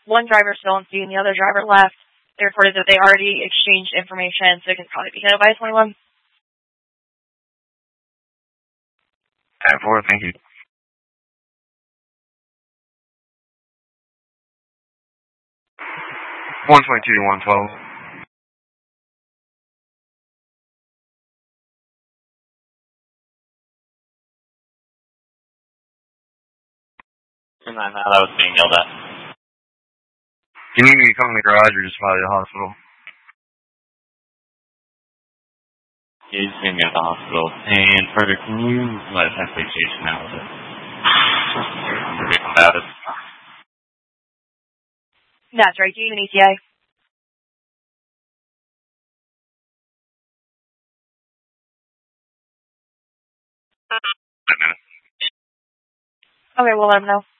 one driver still on scene, the other driver left. They reported that they already exchanged information, so it can probably be handled by 21. 10-4, thank you. 122 to 112. I was being yelled at. You need me to come in the garage or just fly to the hospital? Yeah, he's going to go to the hospital. And further, can you let us have PlayStation out with it? We're getting about it. That's right. Do you need an ETA? Okay, we'll let them know.